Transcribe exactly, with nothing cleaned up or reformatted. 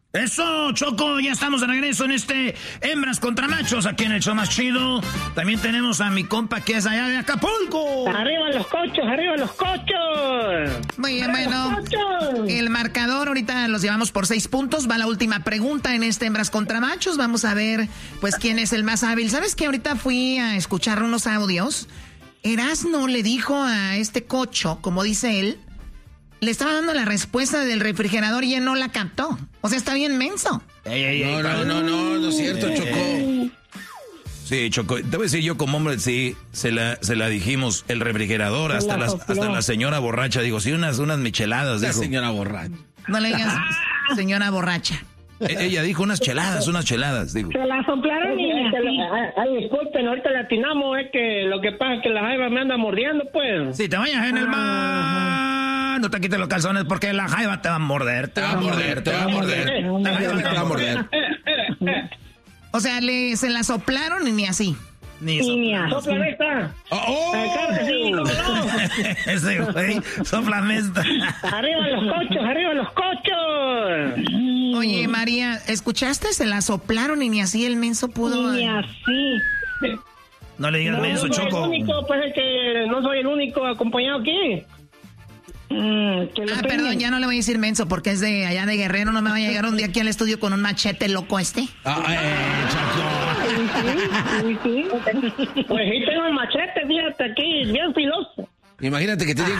Eso, Choco, ya estamos de regreso en este Hembras contra Machos, aquí en el show más chido. También tenemos a mi compa que es allá de Acapulco. ¡Arriba los cochos, arriba los cochos! Muy bien, bueno, el marcador ahorita los llevamos por seis puntos. Va la última pregunta en este Hembras contra Machos. Vamos a ver, pues, quién es el más hábil. ¿Sabes que ahorita fui a escuchar unos audios? Erasno le dijo a este cocho, como dice él, le estaba dando la respuesta del refrigerador y él no la captó. O sea, está bien menso. Ey, ey, ey, no, no, no, no, no es cierto, Choco. Sí, Choco, te voy a decir yo como hombre, sí, se la, se la dijimos, el refrigerador, hasta la, hasta la señora borracha, digo, sí, unas, unas micheladas, La dijo. señora borracha. No le digas señora borracha. E- ella dijo unas cheladas, unas cheladas, digo. Se la soplaron y... Ay, disculpen, ahorita le atinamos, es que lo que pasa es que la jaiba me anda mordiendo, pues. Si te vayas en el mar, no te quites los calzones porque la jaiba te va a morder, te va a morder, te va a morder. La jaiba te va a morder. O sea, le, se la soplaron y ni así. Ni Y ni a sopla esta. ¡Oh! oh. Claro que sí, cómo no. Ese güey, sóplame esta. Arriba los cochos, arriba los cochos. Oye, María, ¿escuchaste? Se la soplaron y ni así el menso pudo... Ni así. No le digas No, menso, no soy Choco. el único, pues es que no soy el único acompañado aquí. Mm, que lo Ah, tengan. perdón, ya no le voy a decir menso porque es de allá de Guerrero. No me va a llegar un día aquí al estudio con un machete loco este. Ah, eh, Choco. Sí, sí. Pues sí tengo el machete, fíjate aquí, bien filoso. Imagínate que te llegue